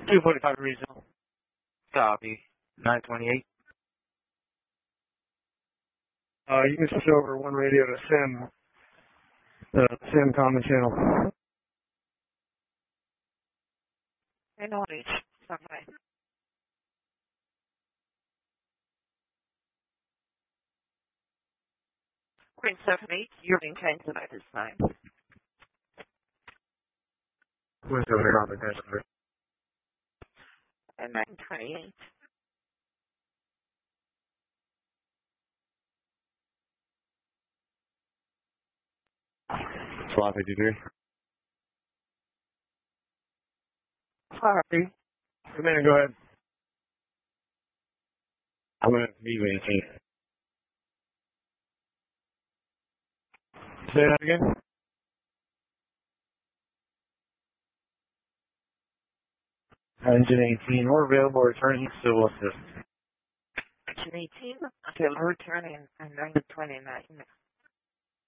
245 regional. Copy. 928. You can switch over one radio to SIM, the SIM common channel. I know it. Somewhere. Queen 78, you're being transmitted at this time. What's over here on the transmitter? And 928. Slot 53. Copy. Man, go ahead. I'm going to be maintained. Say that again? Engine 18, we're available returning civil assist. Engine 18, until returning at 929.